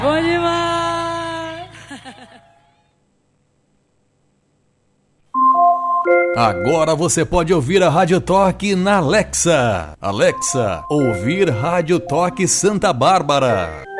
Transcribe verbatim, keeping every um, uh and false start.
Bom demais! Agora você pode ouvir a Rádio Toque na Alexa. Alexa, ouvir Rádio Toque Santa Bárbara.